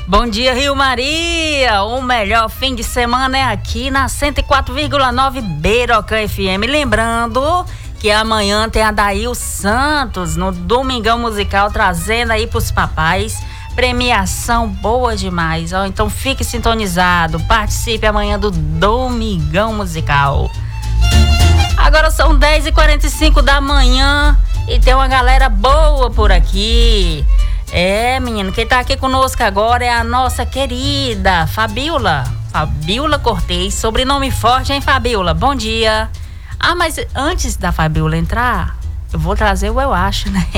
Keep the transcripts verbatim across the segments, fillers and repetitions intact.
Bom dia, Rio Maria! O melhor fim de semana é aqui na cento e quatro vírgula nove Berocan F M. Lembrando que amanhã tem a Dail Santos no Domingão Musical, trazendo aí pros papais premiação boa demais. Ó, então fique sintonizado, participe amanhã do Domingão Musical. Agora são dez e quarenta e cinco da manhã e tem uma galera boa por aqui. É, menino, quem tá aqui conosco agora é a nossa querida Fabiola. Fabiola Cortez, sobrenome forte, hein, Fabiola? Bom dia. Ah, mas antes da Fabiola entrar, eu vou trazer o Eu Acho, né?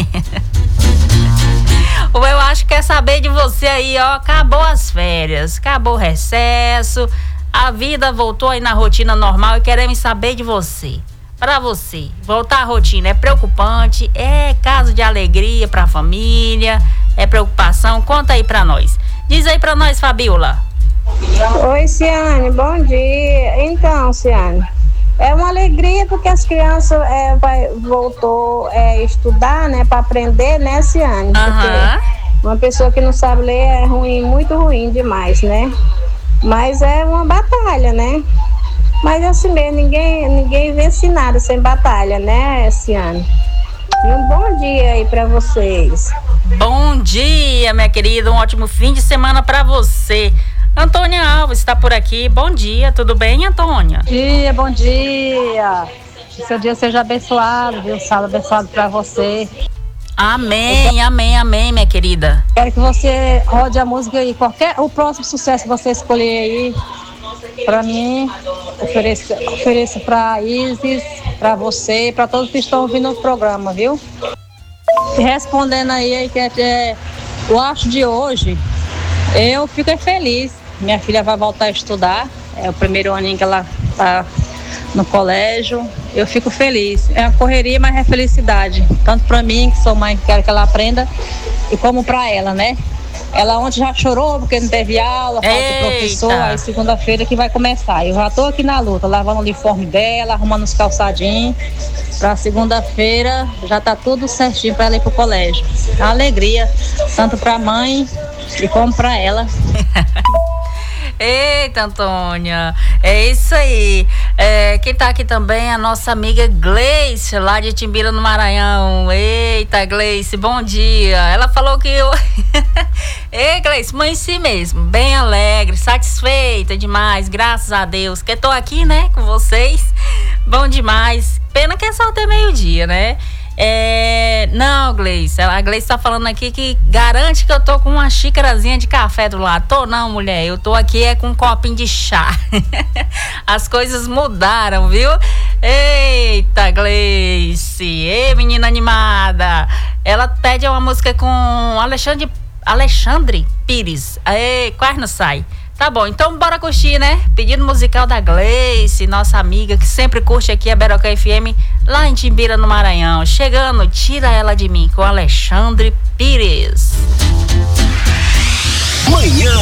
O Eu Acho quer saber de você aí, ó. Acabou as férias, acabou o recesso, a vida voltou aí na rotina normal e queremos saber de você. Pra você, voltar à rotina é preocupante, é caso de alegria pra família, é preocupação? Conta aí pra nós. Diz aí pra nós, Fabiola. Oi, Ciane, bom dia. Então, Ciane, é uma alegria porque as crianças é, vai, voltou a é, estudar, né, pra aprender, né, Ciane? Aham. Porque uma pessoa que não sabe ler é ruim, muito ruim demais, né? Mas é uma batalha, né? Mas assim mesmo, ninguém, ninguém vence nada sem batalha, né, Ciane? E um bom dia aí pra vocês. Bom dia, minha querida, um ótimo fim de semana pra você. Antônia Alves está por aqui, bom dia, tudo bem, Antônia? Bom dia, bom dia. Que seu dia seja abençoado, viu? Sábado abençoado pra você. Amém, amém, amém, minha querida. Quero que você rode a música aí, qualquer, o próximo sucesso que você escolher aí. Pra mim, ofereço, ofereço pra Isis, pra você e pra todos que estão ouvindo o programa, viu? E respondendo aí, que é, eu acho de hoje, eu fico feliz. Minha filha vai voltar a estudar, é o primeiro aninho que ela tá no colégio. Eu fico feliz. É uma correria, mas é felicidade. Tanto pra mim, que sou mãe, que quero que ela aprenda, e como pra ela, né? Ela ontem já chorou porque não teve aula, falta de professor, aí segunda-feira que vai começar. Eu já tô aqui na luta, lavando o uniforme dela, arrumando os calçadinhos. Pra segunda-feira já tá tudo certinho pra ela ir pro colégio. É uma alegria, tanto pra mãe e como pra ela. Eita, Antônia, é isso aí. É, quem tá aqui também é a nossa amiga Gleice, lá de Timbira, no Maranhão. Eita, Gleice, bom dia. Ela falou que eu... Ei, Gleice, mãe em si mesmo, bem alegre, satisfeita demais, graças a Deus, que eu tô aqui, né, com vocês. Bom demais. Pena que é só até meio-dia, né? É, não, Gleice, a Gleice tá falando aqui que garante que eu tô com uma xícarazinha de café do lado. Tô não, mulher, eu tô aqui é com um copinho de chá. As coisas mudaram, viu? Eita, Gleice, ei, menina animada. Ela pede uma música com Alexandre, Alexandre Pires. Ei, quase não sai. Tá bom, então bora curtir, né? Pedido musical da Gleice, nossa amiga que sempre curte aqui a Berocan F M, lá em Timbira, no Maranhão. Chegando, Tira Ela de Mim, com Alexandre Pires. Manhã